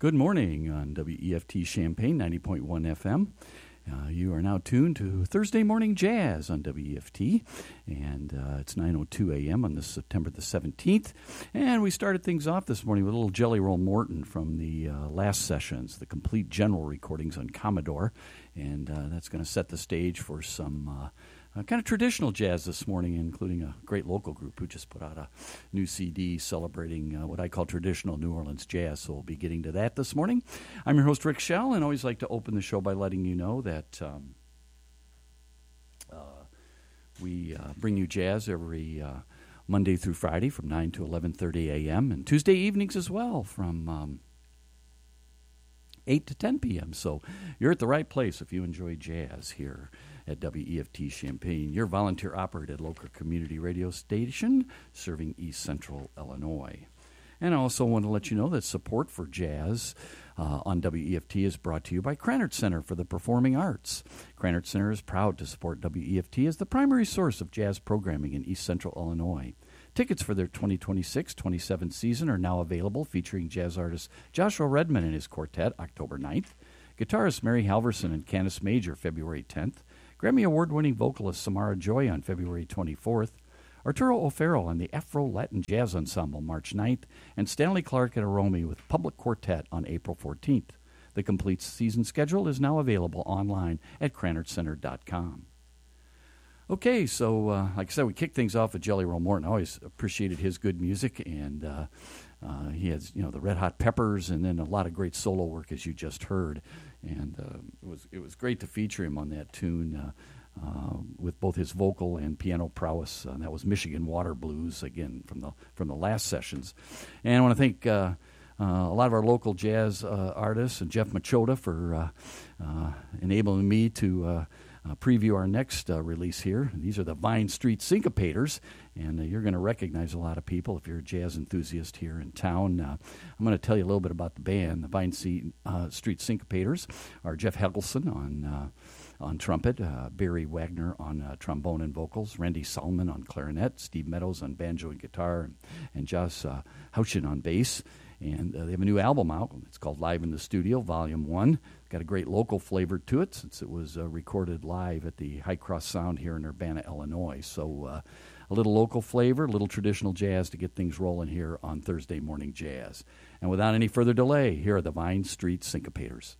Good morning on WEFT Champaign 90.1 FM. You are now tuned to Thursday Morning Jazz on WEFT, and it's 9:02 a.m. on this September the 17th. And we started things off this morning with a little Jelly Roll Morton from the last sessions, the complete general recordings on Commodore, and that's going to set the stage for some kind of traditional jazz this morning, including a great local group who just put out a new CD celebrating what I call traditional New Orleans jazz, so we'll be getting to that this morning. I'm your host, Rick Schell, and always like to open the show by letting you know that we bring you jazz every Monday through Friday from 9 to 11:30 a.m., and Tuesday evenings as well from 8 to 10 p.m., so you're at the right place if you enjoy jazz here at WEFT Champaign, your volunteer-operated local community radio station serving East Central Illinois. And I also want to let you know that support for jazz on WEFT is brought to you by Krannert Center for the Performing Arts. Krannert Center is proud to support WEFT as the primary source of jazz programming in East Central Illinois. Tickets for their 2026-27 season are now available, featuring jazz artist Joshua Redman and his quartet October 9th, guitarist Mary Halverson and Candice Major February 10th, Grammy Award-winning vocalist Samara Joy on February 24th, Arturo O'Farrell and the Afro-Latin Jazz Ensemble March 9th, and Stanley Clark and Aromi with Public Quartet on April 14th. The complete season schedule is now available online at KrannertCenter.com. Okay, so like I said, we kicked things off with Jelly Roll Morton. I always appreciated his good music, and he has, the Red Hot Peppers, and then a lot of great solo work, as you just heard. And it was great to feature him on that tune with both his vocal and piano prowess. That was Michigan Water Blues, again from the last sessions. And I want to thank a lot of our local jazz artists and Jeff Machota for enabling me to preview our next release here. These are the Vine Street Syncopators, and you're going to recognize a lot of people if you're a jazz enthusiast here in town. I'm going to tell you a little bit about the band. The Vine Street Syncopators are Jeff Helgelson on trumpet, Barry Wagner on trombone and vocals, Randy Solomon on clarinet, Steve Meadows on banjo and guitar, and Josh Houchin on bass. And they have a new album out. It's called Live in the Studio, Volume 1. Got a great local flavor to it since it was recorded live at the High Cross Sound here in Urbana, Illinois. So a little local flavor, a little traditional jazz to get things rolling here on Thursday Morning Jazz. And without any further delay, here are the Vine Street Syncopators.